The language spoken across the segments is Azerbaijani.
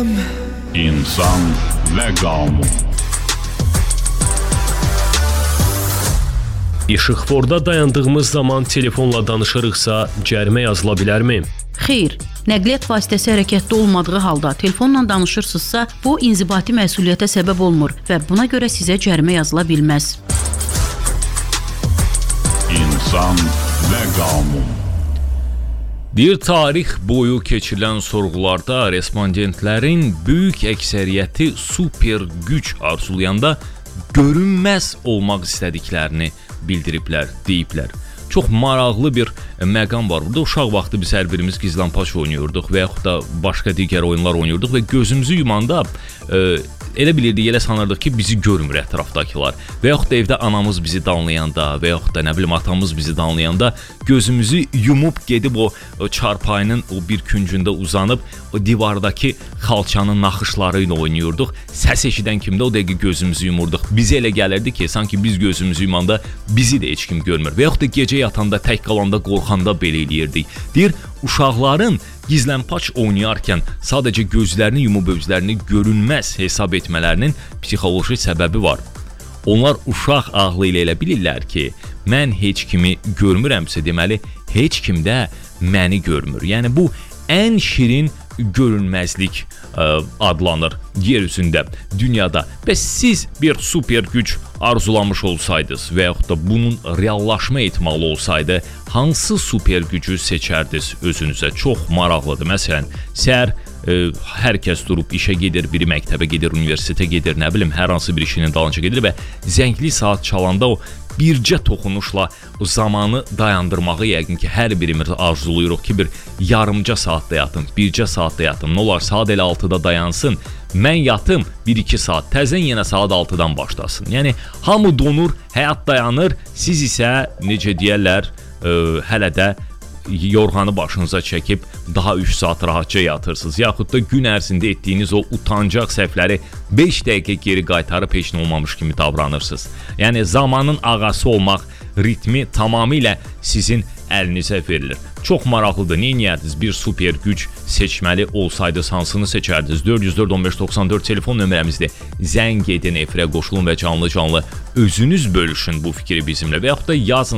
İnsan və qanun. İşıqforda dayandığımız zaman telefonla danışırıqsa cərimə yazıla bilərmi? Xeyr, nəqliyyat vasitəsi hərəkətdə olmadığı halda telefonla danışırsınızsa, bu inzibati məsuliyyətə səbəb olmur və buna görə sizə cərimə yazıla bilməz. İnsan və qanun. Bir tarix boyu keçirilən sorğularda respondentlərin böyük əksəriyyəti super güc arzulayanda görünməz olmaq istədiklərini bildiriblər, deyiblər. Çox maraqlı bir məqam var burada. Uşaq vaxtı biz hər birimiz gizlənpaç oynayırdıq və yaxud da başqa digər oyunlar oynayırdıq və gözümüzü yumanda elə bilirdik, elə sanırdıq ki, bizi görmür ətrafdakılar. Və yaxud da evdə anamız bizi danlayanda və yaxud da nə bilim atamız bizi danlayanda gözümüzü yumub gedib o çarpayının o bir küncündə uzanıb o divardakı xalçanın naxışları ilə oynayırdıq. Səs eşidən kimdə o dəqiqə gözümüzü yumurduq. Bizə elə gəlirdi ki, sanki biz gözümüzü yumanda bizi də heç kim görmür. Və yaxud da gecə yatanda, tək qalanda, qorxanda belə eləyirdik. Deyir, uşaqların gizlənpaç oynayarkən sadəcə gözlərini yumub özlərini görünməz hesab etmələrinin psixoloji səbəbi var. Onlar uşaq ağlı ilə elə bilirlər ki, mən heç kimi görmürəmsə, deməli, heç kim də məni görmür. Yəni, bu ən şirin görünməzlik adlanır yer üzündə, dünyada. Və siz bir super güc arzulamış olsaydınız və yaxud da bunun reallaşma ehtimalı olsaydı, hansı super gücü seçərdiniz özünüzə? Çox maraqlıdır. Məsələn, səhər hər kəs durub işə gedir, biri məktəbə gedir, universitetə gedir, nə bilim, hər hansı bir işinin dalınca gedir və zəngli saat çalanda o bircə toxunuşla o zamanı dayandırmağı yəqin ki, hər birimiz arzuluyuruq ki, bir yarımca saatda yatım, bircə saatda yatım, nə olar saat elə 6-da dayansın, mən yatım 1-2 saat, təzən yenə saat 6-dan başlasın. Yəni, hamı donur, həyat dayanır, siz isə, necə deyərlər, hələ də yorğanı başınıza çəkib daha 3 saat rahatca yatırsınız. Yaxud da gün ərzində etdiyiniz o utancaq səhvləri 5 dəqiqə geri qaytarıb heç nə olmamış kimi davranırsınız. Yəni zamanın ağası olmaq ritmi tamamilə sizin əlinizə verilir. Çox maraqlıdır. Nə edərdiniz? Bir super güc seçməli olsaydınız, hansını seçərdiniz? 404-1594 telefon nömrəmizdir. Zəng edin, efirə qoşulun və canlı-canlı özünüz bölüşün bu fikri bizimlə. Və yaxud da yazın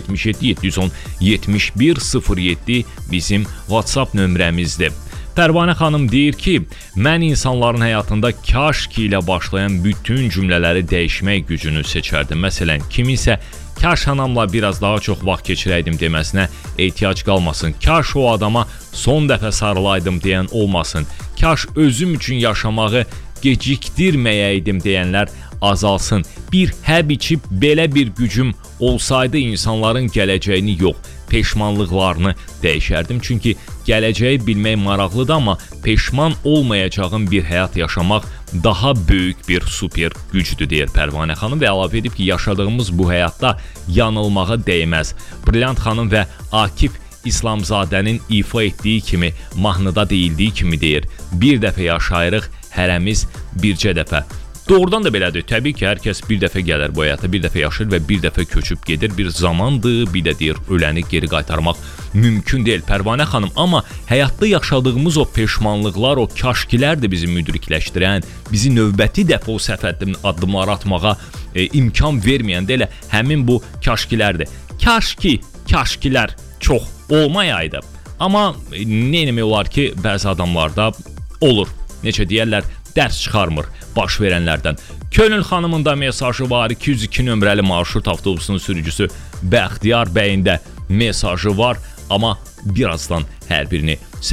077-710-7107 bizim WhatsApp nömrəmizdir. Pərvanə xanım deyir ki, mən insanların həyatında kaş ki ilə başlayan bütün cümlələri dəyişmək gücünü seçərdim. Məsələn, kiminsə kaş anamla biraz daha çox vaxt keçirəydim deməsinə ehtiyac qalmasın. Kaş o adama son dəfə sarılaydım deyən olmasın. Kaş özüm üçün yaşamağı gecikdirməyəydim deyənlər azalsın. Bir həb içib belə bir gücüm olsaydı insanların gələcəyini yox, peşmanlıqlarını dəyişərdim. Çünki gələcəyi bilmək maraqlıdır, amma peşman olmayacağım bir həyat yaşamaq daha böyük bir super gücdür, deyir Pərvanə xanım və əlavə edib ki, yaşadığımız bu həyatda yanılmağa dəyməz. Brilliant xanım və Akif İslamzadənin ifa etdiyi kimi, mahnıda deyildiyi kimi deyir, bir dəfə yaşayırıq, hərəmiz bircə dəfə. Doğrudan da belədir. Təbii ki, hər kəs bir dəfə gələr bu həyata, bir dəfə yaşayır və bir dəfə köçüb gedir. Bir zamandır, bir də deyir, öləni geri qaytarmaq mümkün deyil Pərvanə xanım. Amma həyatda yaşadığımız o peşmanlıqlar, o kaşkilərdir bizi müdrikləşdirən, bizi növbəti dəfə o səhv addımları atmağa imkan verməyən də elə həmin bu kaşkilərdir. Kaş ki, kaşkilər çox olmayaydı. Amma nə etmək olar ki, bəzi adamlarda olur. Necə deyərlər, dərs çıxarmır baş verənlərdən. Könül xanımın da mesajı var, 202 nömrəli marşrut avtobusunun sürücüsü Bəxtiyar bəyin də mesajı var, amma birazdan hər birini